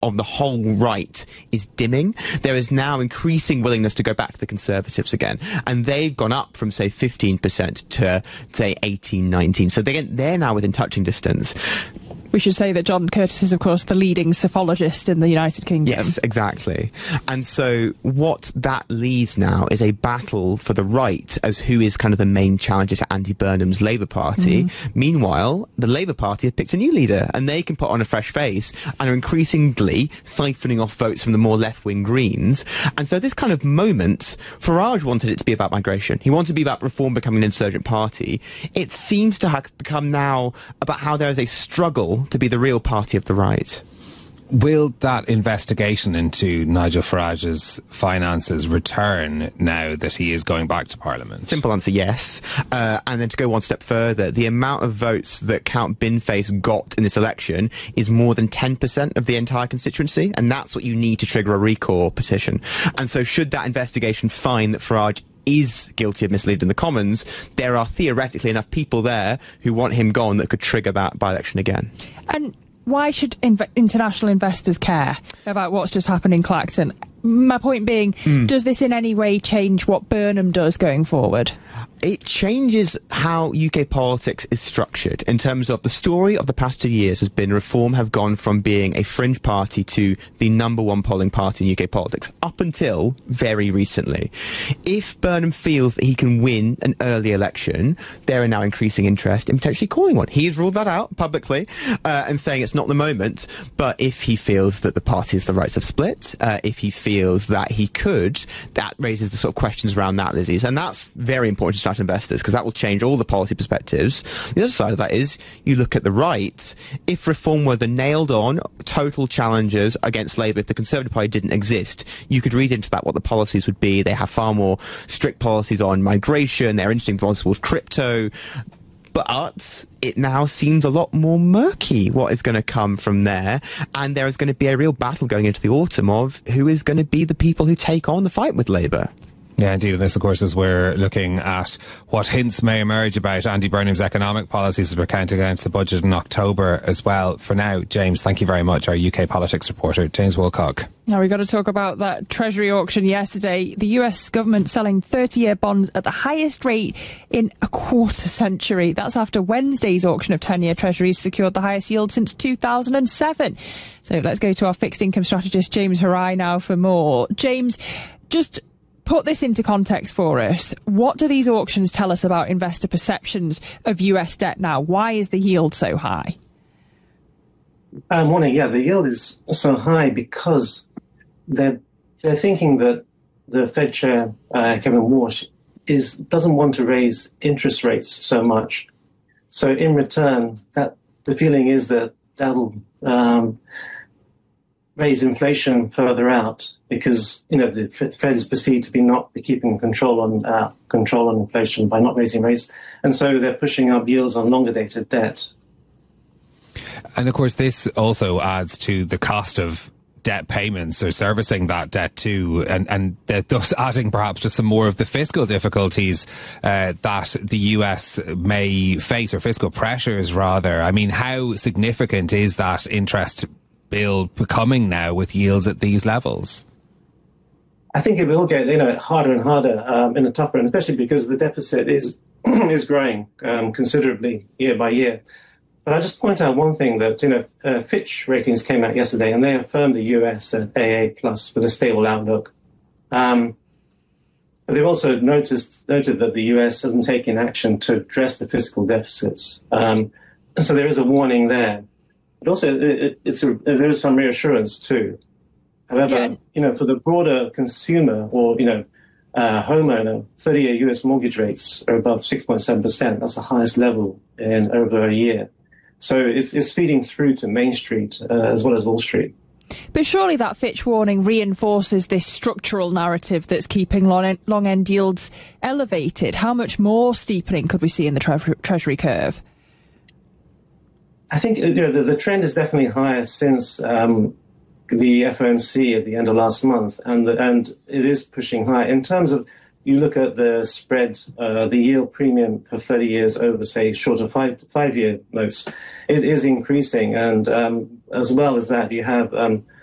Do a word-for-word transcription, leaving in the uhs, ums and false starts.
of the whole right is dimming. There is now increasing willingness to go back to the Conservatives again. And they've gone up from, say, fifteen percent to, say, eighteen, nineteen. So they, they're now within touching distance. We should say that John Curtis is, of course, the leading psephologist in the United Kingdom. Yes, exactly. And so what that leaves now is a battle for the right as who is kind of the main challenger to Andy Burnham's Labour Party. Mm. Meanwhile, the Labour Party have picked a new leader and they can put on a fresh face and are increasingly siphoning off votes from the more left-wing Greens. And so this kind of moment, Farage wanted it to be about migration. He wanted to be about Reform becoming an insurgent party. It seems to have become now about how there is a struggle to be the real party of the right. Will that investigation into Nigel Farage's finances return now that he is going back to Parliament? Simple answer, yes. Uh, and then to go one step further, the amount of votes that Count Binface got in this election is more than ten percent of the entire constituency, and that's what you need to trigger a recall petition. And so should that investigation find that Farage is guilty of misleading the Commons, there are theoretically enough people there who want him gone that could trigger that by-election again. And why should inv- international investors care about what's just happened in Clacton? My point being, mm. does this in any way change what Burnham does going forward? It changes how U K politics is structured in terms of the story of the past two years has been Reform have gone from being a fringe party to the number one polling party in U K politics, up until very recently. If Burnham feels that he can win an early election, there are now increasing interest in potentially calling one. He has ruled that out publicly uh, and saying it's not the moment, but if he feels that the parties, the rights have split, uh, if he feels that he could, that raises the sort of questions around that, Lizzie's, and that's very important to start investors because that will change all the policy perspectives. The other side of that is you look at the right. If Reform were the nailed-on total challengers against Labour, if the Conservative Party didn't exist, you could read into that what the policies would be. They have far more strict policies on migration. They're interesting policies towards crypto. But it now seems a lot more murky what is going to come from there, and there is going to be a real battle going into the autumn of who is going to be the people who take on the fight with Labour. Yeah, indeed. And this, of course, is we're looking at what hints may emerge about Andy Burnham's economic policies as we're counting down to the budget in October as well. For now, James, thank you very much. Our U K politics reporter, James Wilcock. Now we've got to talk about that Treasury auction yesterday. The U S government selling thirty-year bonds at the highest rate in a quarter century. That's after Wednesday's auction of ten-year Treasuries secured the highest yield since two thousand seven. So let's go to our fixed income strategist, James Harai, now for more. James, just put this into context for us. What do these auctions tell us about investor perceptions of U S debt now? Why is the yield so high? Uh, morning. Yeah, the yield is so high because they're, they're thinking that the Fed chair, uh, Kevin Warsh, is doesn't want to raise interest rates so much. So in return, that the feeling is that that'll um, raise inflation further out because, you know, the Fed is perceived to be not be keeping control on uh, control on inflation by not raising rates. And so they're pushing up yields on longer dated debt. And of course, this also adds to the cost of debt payments or servicing that debt too, and, and thus adding perhaps to some more of the fiscal difficulties uh, that the U S may face, or fiscal pressures rather. I mean, how significant is that interest bill becoming now with yields at these levels? I think it will get, you know, harder and harder um, in the tougher, and especially because the deficit is is growing um, considerably year by year. But I just point out one thing that, you know, uh, Fitch ratings came out yesterday and they affirmed the U S at A A plus with a stable outlook. Um, but they've also noticed, noted that the U S hasn't taken action to address the fiscal deficits. Um, and so there is a warning there. But also it, it's a, there is some reassurance too. However, yeah. you know, for the broader consumer or, you know, uh, homeowner, thirty-year U S mortgage rates are above six point seven percent. That's the highest level in over a year. So it's, it's feeding through to Main Street uh, as well as Wall Street. But surely that Fitch warning reinforces this structural narrative that's keeping long, long end yields elevated. How much more steepening could we see in the tre- Treasury curve? I think you know, the, the trend is definitely higher since um, the F O M C at the end of last month, and the, and it is pushing higher. In terms of, you look at the spread, uh, the yield premium for thirty years over, say, shorter five, five-year notes, it is increasing. And um, as well as that, you have um,